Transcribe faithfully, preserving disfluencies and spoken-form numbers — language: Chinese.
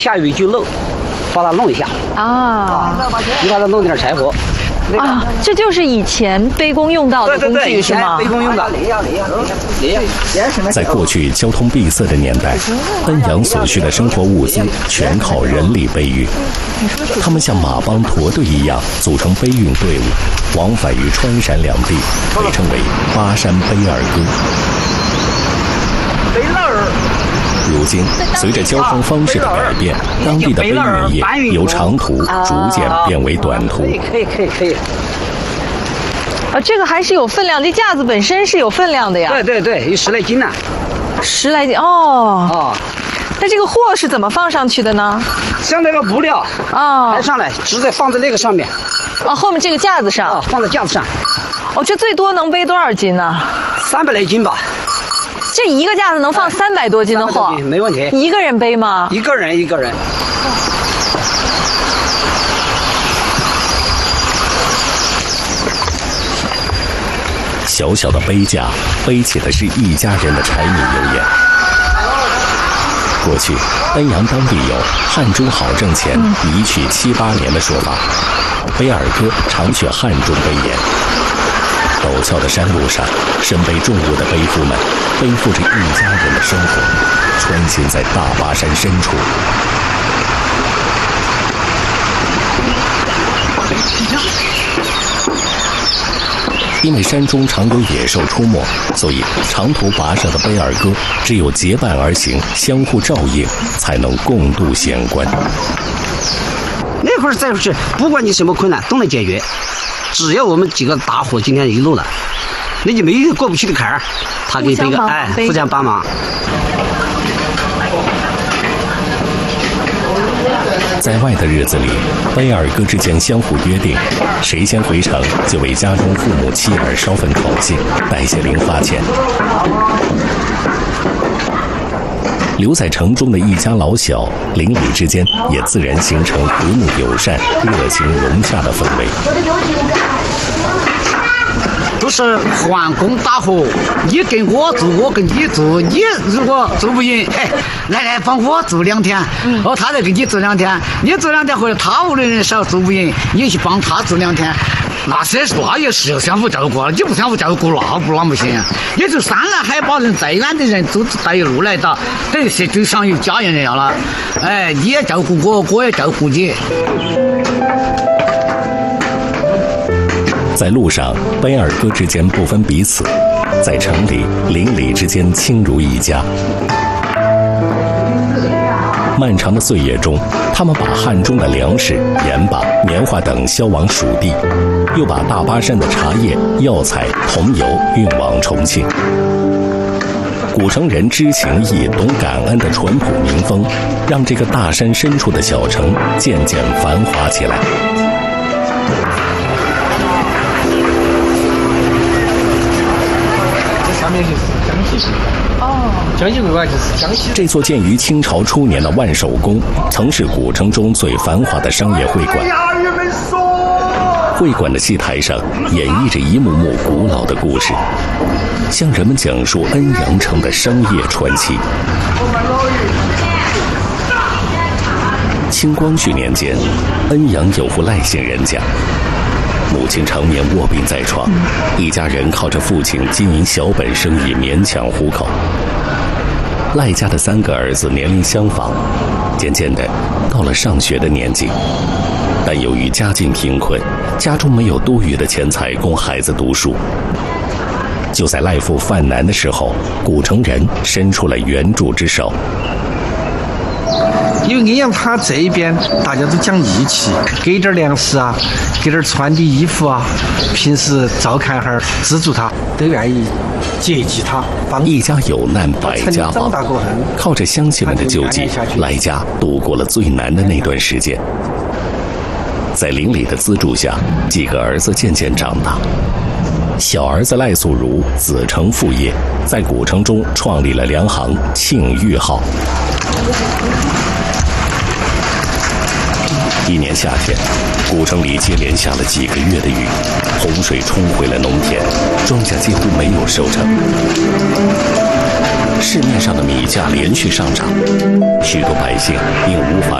下雨就漏，把它弄一下啊， 你把它弄点柴火。 啊，这就是以前背工用到的工具是吗？ 背工用的。 在过去交通闭塞的年代，恩阳所需的生活物资全靠人力背运。他们像马帮驼队一样组成背运队伍，往返于川陕两地，被称为巴山背二哥。 背二。 如今，随着交通方式的改变，当地的背运业由长途逐渐变为短途。 可以，可以，可以。 啊，这个还是有分量，这架子本身是有分量的呀。 对对对，有十来斤呢。 十来斤哦。 哦。 那这个货是怎么放上去的呢？ 像那个布料啊， 抬上来，直接放在那个上面。 哦，后面这个架子上。 啊，放在架子上。 哦，这最多能背多少斤呢？ 三百来斤吧。 这一个架子能放三百多斤的货， 没问题。 一个人背吗？ 一个人一个人。 小小的背架背起的是一家人的柴米油盐。过去，恩阳当地有“汉中好挣钱，一去七八年”的说法，背二哥常去汉中背盐。陡峭的山路上，身背重物的背夫们背负着一家人的生活，穿行在大巴山深处。因为山中常有野兽出没，所以长途跋涉的背二哥只有结伴而行，相互照应，才能共度险关。 那会儿再是不管你什么困难都能解决。只要我们几个大伙今天一路了，那就没有过不去的坎儿，他给背个哎，互相帮忙。 在外的日子里，背二哥之间相互约定，谁先回城就为家中父母妻儿烧份烤蟹，带些零花钱。留在城中的一家老小，邻里之间也自然形成和睦友善、热情融洽的氛围。 都是换工打活，你跟我做，我跟你做。你如果做不赢，哎，来来帮我做两天，然后他再给你做两天。你做两天或者他屋里人少做不赢，你去帮他做两天。那是那也是相互照顾，你不相互照顾，那不那不行。也就山南海北人再远的人都带一路来的，等于是就相于家人了了。哎，你也照顾我，我也照顾你。 在路上，背二哥之间不分彼此；在城里，邻里之间亲如一家。漫长的岁月中，他们把汉中的粮食、盐巴、棉花等销往蜀地，又把大巴山的茶叶、药材、桐油运往重庆。古城人知情义、懂感恩的淳朴民风，让这个大山深处的小城渐渐繁华起来。 上面就是江西市哦，江西会馆就是江西。 这座建于清朝初年的万寿宫，曾是古城中最繁华的商业会馆。会馆的戏台上演绎着一幕幕古老的故事，向人们讲述恩阳城的商业传奇。清光绪年间，恩阳有户赖姓人家。母亲常年卧病在床，一家人靠着父亲经营小本生意勉强糊口。赖家的三个儿子年龄相仿，渐渐的到了上学的年纪，但由于家境贫困，家中没有多余的钱财供孩子读书。就在赖父犯难的时候，古城人伸出了援助之手。 因为恩阳他这一边大家都讲义气，给点粮食啊，给点穿的衣服啊，平时照看哈资助他，都愿意接济他。 一家有难百家帮，靠着乡亲们的救济，赖家度过了最难的那段时间。在邻里的资助下，几个儿子渐渐长大。小儿子赖素如子承父业，在古城中创立了粮行庆裕号。一年夏天，古城里接连下了几个月的雨，洪水冲毁了农田，庄稼几乎没有收成。 市面上的米价连续上涨，许多百姓因无法